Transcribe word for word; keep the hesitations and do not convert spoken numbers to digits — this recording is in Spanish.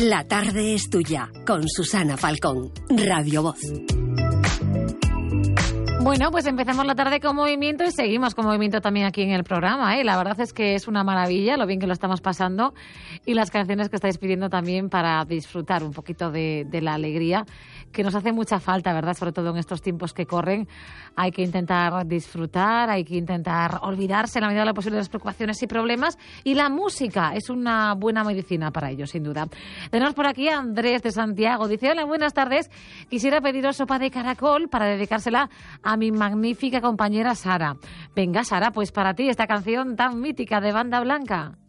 La tarde es tuya, con Susana Falcón, Radio Voz. Bueno, pues empezamos la tarde con movimiento y seguimos con movimiento también aquí en el programa, ¿eh? La verdad es que es una maravilla lo bien que lo estamos pasando y las canciones que estáis pidiendo también para disfrutar un poquito de, de la alegría, que nos hace mucha falta, ¿verdad? Sobre todo en estos tiempos que corren. Hay que intentar disfrutar, hay que intentar olvidarse en la medida de lo posible de las preocupaciones y problemas, y la música es una buena medicina para ello, sin duda. Tenemos por aquí a Andrés de Santiago. Dice: hola, buenas tardes. Quisiera pediros sopa de caracol para dedicársela a mi magnífica compañera Sara. Venga, Sara, pues para ti esta canción tan mítica de Banda Blanca.